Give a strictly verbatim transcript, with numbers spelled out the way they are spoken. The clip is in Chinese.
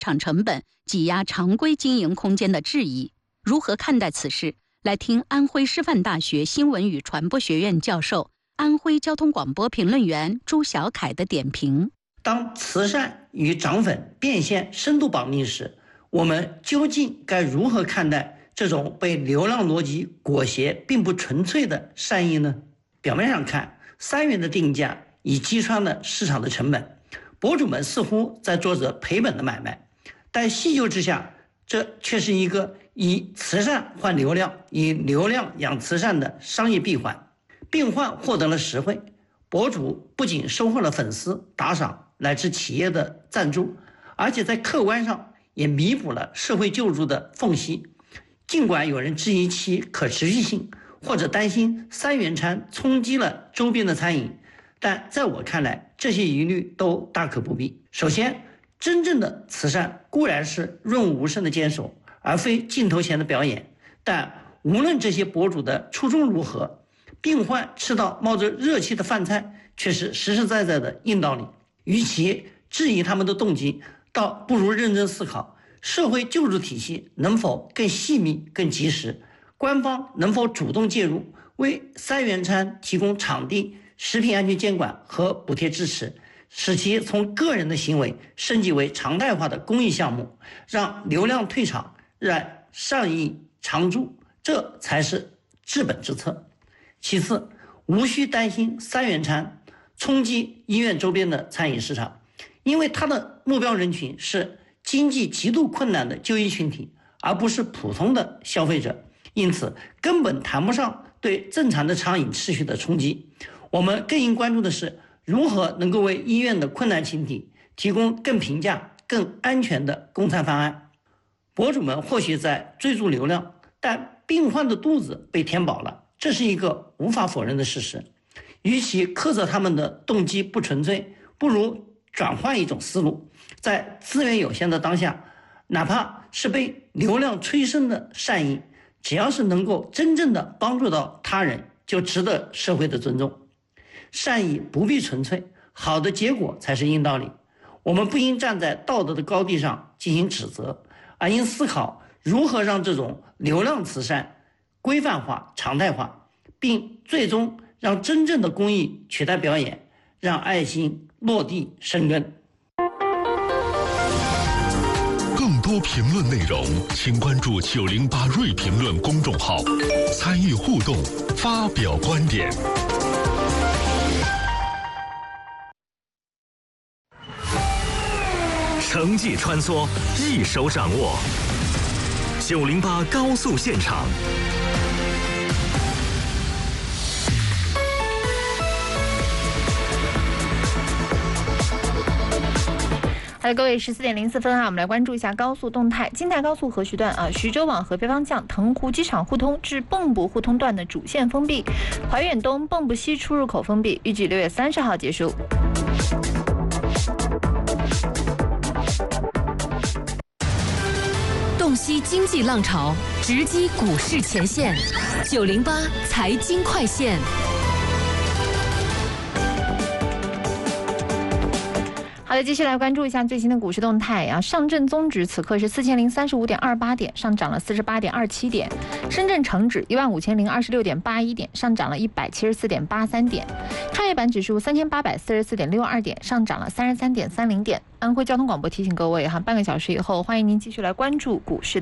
场成本挤压常规经营空间的质疑。如何看待此事？来听安徽师范大学新闻与传播学院教授、安徽交通广播评论员朱小凯的点评。 当慈善与涨粉变现深度绑定时，我们究竟该如何看待这种被流量逻辑裹挟并不纯粹的善意呢？表面上看，三元的定价已击穿了市场的成本，博主们似乎在做着赔本的买卖，但细究之下，这却是一个以慈善换流量、以流量养慈善的商业闭环。并患获得了实惠，博主不仅收获了粉丝、打赏乃至企业的赞助，而且在客观上也弥补了社会救助的缝隙。尽管有人质疑其可持续性，或者担心三元餐冲击了周边的餐饮，但在我看来，这些疑虑都大可不必。首先，真正的慈善固然是润物无声的坚守，而非镜头前的表演，但无论这些博主的初衷如何，病患吃到冒着热气的饭菜却是实实在在的硬道理。与其质疑他们的动机，倒不如认真思考社会救助体系能否更细密、更及时，官方能否主动介入，为三元餐提供场地、食品安全监管和补贴支持，使其从个人的行为升级为常态化的公益项目，让流量退场，让善意常驻，这才是治本之策。其次，无需担心三元餐冲击医院周边的餐饮市场，因为它的目标人群是经济极度困难的就医群体，而不是普通的消费者，因此根本谈不上对正常的餐饮秩序的冲击。我们更应关注的是如何能够为医院的困难群体提供更平价、更安全的供餐方案。博主们或许在追逐流量，但病患的肚子被填饱了，这是一个无法否认的事实。与其苛责他们的动机不纯粹，不如转换一种思路，在资源有限的当下，哪怕是被流量催生的善意，只要是能够真正的帮助到他人，就值得社会的尊重。善意不必纯粹，好的结果才是硬道理。我们不应站在道德的高地上进行指责，而应思考如何让这种流量慈善规范化、常态化，并最终让真正的公益取代表演，让爱心落地生根。 更多评论内容，请关注九零八锐评论公众号，参与互动，发表观点。 城际穿梭，一手掌握。九零八高速现场。 好的，各位，十四点零四分啊，我们来关注一下高速动态。京台高速河徐段啊，徐州往合肥方向腾湖机场互通至蚌埠互通段的主线封闭，怀远东蚌埠西出入口封闭，预计六月三十号结束。 洞悉经济浪潮，直击股市前线，九零八财经快线。 好的，继续来关注一下最新的股市动态啊。上证综指此刻是四千零三十五点二八点，上涨了四十八点二七点；深圳成指一万五千零二十六点八一点，上涨了一百七十四点八三点；创业板指数三千八百四十四点六二点，上涨了三十三点三零点。安徽交通广播提醒各位哈，半个小时以后，欢迎您继续来关注股市。